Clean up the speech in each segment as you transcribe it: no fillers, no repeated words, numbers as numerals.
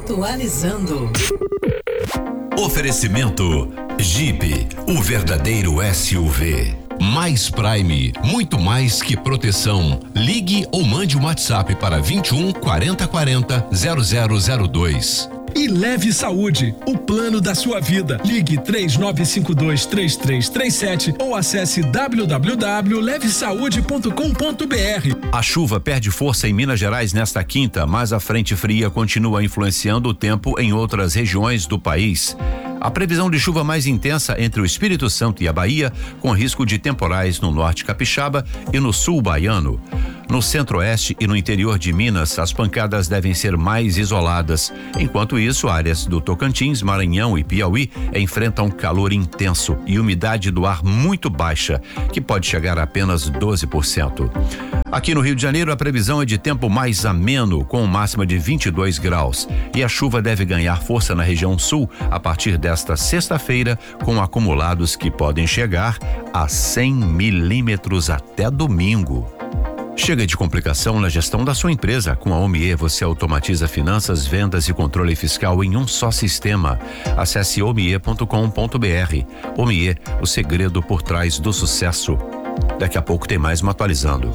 Atualizando. Oferecimento Jeep, o verdadeiro SUV. Mais Prime, muito mais que proteção. Ligue ou mande um WhatsApp para 21 40 40 0002. E Leve Saúde, o plano da sua vida. Ligue 3952-3337 ou acesse www.levesaude.com.br. A chuva perde força em Minas Gerais nesta quinta, mas a frente fria continua influenciando o tempo em outras regiões do país. A previsão de chuva mais intensa entre o Espírito Santo e a Bahia, com risco de temporais no norte capixaba e no sul baiano. No centro-oeste e no interior de Minas, as pancadas devem ser mais isoladas. Enquanto isso, áreas do Tocantins, Maranhão e Piauí enfrentam calor intenso e umidade do ar muito baixa, que pode chegar a apenas 12%. Aqui no Rio de Janeiro, a previsão é de tempo mais ameno, com máxima de 22 graus. E a chuva deve ganhar força na região sul a partir desta sexta-feira, com acumulados que podem chegar a 100 milímetros até domingo. Chega de complicação na gestão da sua empresa. Com a Omie, você automatiza finanças, vendas e controle fiscal em um só sistema. Acesse omie.com.br. Omie, o segredo por trás do sucesso. Daqui a pouco tem mais um Atualizando.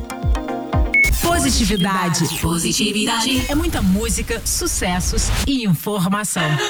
Positividade. É muita música, sucessos e informação.